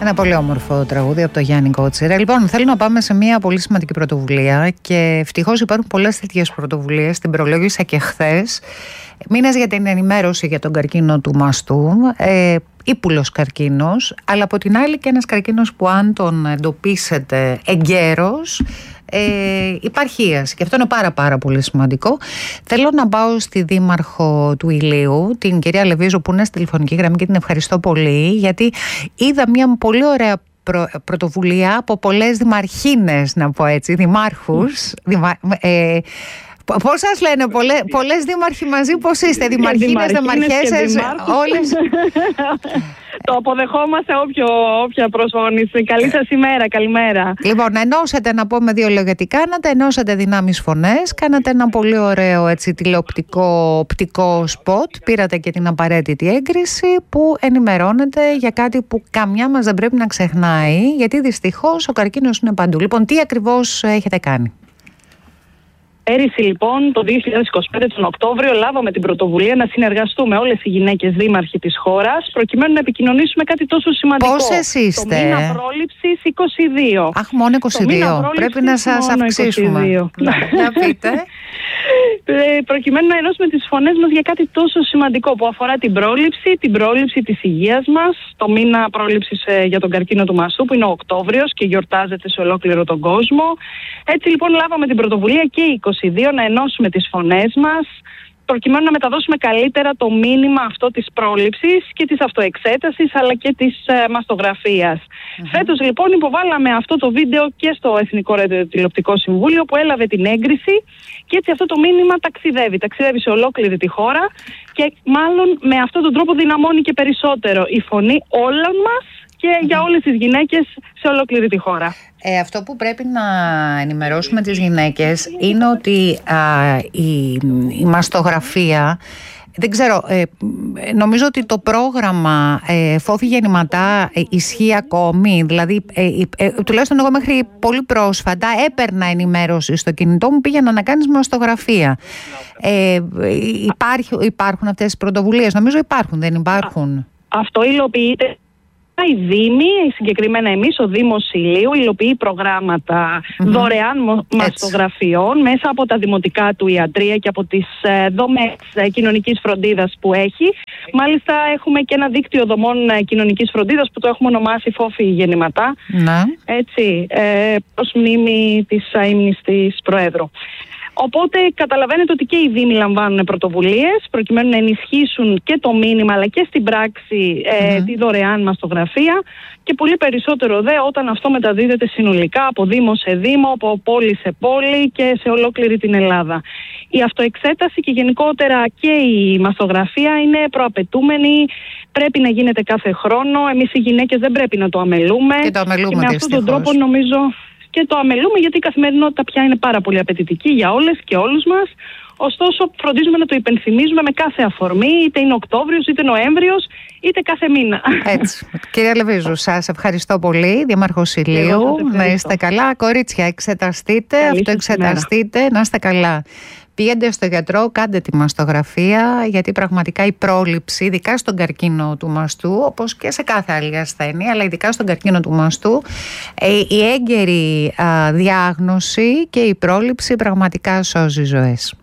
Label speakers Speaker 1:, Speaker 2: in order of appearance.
Speaker 1: Ένα πολύ όμορφο τραγούδι από το Γιάννη Κότσιρα. Λοιπόν, θέλω να πάμε σε μια πολύ σημαντική πρωτοβουλία και ευτυχώς υπάρχουν πολλές τέτοιες πρωτοβουλίες. Την προλόγησα και χθες. Μήνες για την ενημέρωση για τον καρκίνο του μαστού, ύπουλος καρκίνος, αλλά από την άλλη και ένας καρκίνος που αν τον εντοπίσετε εγκαίρος, υπάρχει ίαση, και αυτό είναι πάρα πολύ σημαντικό. Θέλω να πάω στη δήμαρχο του Ηλίου, την κυρία Λεβίζο, που είναι στη τηλεφωνική γραμμή, και την ευχαριστώ πολύ, γιατί είδα μια πολύ ωραία πρωτοβουλία από πολλές δημαρχίνες, να πω έτσι, δημάρχους. Πώς σας λένε, πολλές δήμαρχοι μαζί, πώς είστε, δημαρχίνες, δημαρχέσες, όλες?
Speaker 2: Το αποδεχόμαστε όποια προσφώνηση. Καλή σας ημέρα, καλημέρα.
Speaker 1: Λοιπόν, ενώσατε, να πω με δύο λόγια τι κάνατε, ενώσατε δυνάμεις φωνές, κάνατε ένα πολύ ωραίο τηλεοπτικό σποτ, πήρατε και την απαραίτητη έγκριση που ενημερώνεται για κάτι που καμιά μας δεν πρέπει να ξεχνάει, γιατί δυστυχώς ο καρκίνος είναι παντού. Λοιπόν, τι ακριβώς έχετε κάνει?
Speaker 2: Πέρυσι λοιπόν, το 2025 τον Οκτώβριο, λάβαμε την πρωτοβουλία να συνεργαστούμε όλες οι γυναίκες δήμαρχοι της χώρας, προκειμένου να επικοινωνήσουμε κάτι τόσο σημαντικό.
Speaker 1: Πόσες είστε?
Speaker 2: Το μήνα πρόληψης 22.
Speaker 1: Αχ, μόνο 22. Πρέπει να σας αυξήσουμε. Να πείτε.
Speaker 2: Προκειμένου να ενώσουμε τις φωνές μας για κάτι τόσο σημαντικό που αφορά την πρόληψη της υγείας μας, το μήνα πρόληψης για τον καρκίνο του μαστού, που είναι ο Οκτώβριος και γιορτάζεται σε ολόκληρο τον κόσμο. Έτσι λοιπόν λάβαμε την πρωτοβουλία και οι 22 να ενώσουμε τις φωνές μας, προκειμένου να μεταδώσουμε καλύτερα το μήνυμα αυτό της πρόληψης και της αυτοεξέτασης, αλλά και της μαστογραφίας. Φέτος λοιπόν υποβάλαμε αυτό το βίντεο και στο Εθνικό Ραδιοτηλεοπτικό Συμβούλιο, που έλαβε την έγκριση, και έτσι αυτό το μήνυμα ταξιδεύει σε ολόκληρη τη χώρα, και μάλλον με αυτόν τον τρόπο δυναμώνει και περισσότερο η φωνή όλων μας και για όλες τις γυναίκες σε ολόκληρη τη χώρα.
Speaker 1: Αυτό που πρέπει να ενημερώσουμε τις γυναίκες είναι ότι η μαστογραφία, δεν ξέρω, νομίζω ότι το πρόγραμμα Φόβη γεννηματά ισχύει ακόμη. Δηλαδή, τουλάχιστον εγώ μέχρι πολύ πρόσφατα έπαιρνα ενημέρωση στο κινητό μου, πήγαινα να κάνεις μαστογραφία. Υπάρχουν αυτές τις πρωτοβουλίες? Νομίζω υπάρχουν, δεν υπάρχουν?
Speaker 2: Αυτό υλοποιείται. Οι Δήμοι, συγκεκριμένα εμείς, ο Δήμος Ηλίου, υλοποιεί προγράμματα δωρεάν μαστογραφιών μέσα από τα δημοτικά του ιατρεία και από τις δομές κοινωνικής φροντίδας που έχει. Μάλιστα έχουμε και ένα δίκτυο δομών κοινωνικής φροντίδας που το έχουμε ονομάσει Φόβη γεννηματά. Έτσι, προς μνήμη της αείμνης της Προέδρου. Οπότε καταλαβαίνετε ότι και οι Δήμοι λαμβάνουν πρωτοβουλίες προκειμένου να ενισχύσουν και το μήνυμα, αλλά και στην πράξη τη δωρεάν μαστογραφία, και πολύ περισσότερο όταν αυτό μεταδίδεται συνολικά από Δήμο σε Δήμο, από πόλη σε πόλη και σε ολόκληρη την Ελλάδα. Η αυτοεξέταση και γενικότερα και η μαστογραφία είναι προαπαιτούμενη, πρέπει να γίνεται κάθε χρόνο. Εμείς οι γυναίκες δεν πρέπει να το αμελούμε.
Speaker 1: Και το αμελούμε,
Speaker 2: και με αυτόν τον τρόπο νομίζω και το αμελούμε, γιατί η καθημερινότητα πια είναι πάρα πολύ απαιτητική για όλες και όλους μας. Ωστόσο, φροντίζουμε να το υπενθυμίζουμε με κάθε αφορμή, είτε είναι Οκτώβριος, είτε Νοέμβριος, είτε κάθε μήνα. Έτσι.
Speaker 1: Κυρία Λεβίζου, σας ευχαριστώ πολύ, Δήμαρχος Ηλίου. Να είστε καλά. Κορίτσια, εξεταστείτε, αυτοεξεταστείτε, να είστε καλά. Πήγαινε στο γιατρό, κάντε τη μαστογραφία, γιατί πραγματικά η πρόληψη, ειδικά στον καρκίνο του μαστού, όπως και σε κάθε άλλη ασθένεια, αλλά ειδικά στον καρκίνο του μαστού, η έγκαιρη διάγνωση και η πρόληψη πραγματικά σώζει ζωές.